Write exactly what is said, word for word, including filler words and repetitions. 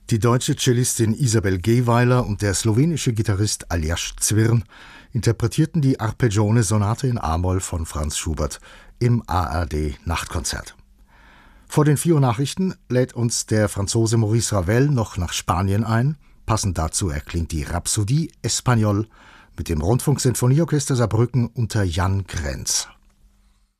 Die deutsche Cellistin Isabel Gehweiler und der slowenische Gitarrist Aljaž Cvirn interpretierten die Arpeggione-Sonate in a-Moll von Franz Schubert im A R D-Nachtkonzert. Vor den vier Uhr Nachrichten lädt uns der Franzose Maurice Ravel noch nach Spanien ein. Passend dazu erklingt die Rhapsodie Espagnol mit dem Rundfunksinfonieorchester Saarbrücken unter Jan Krenz.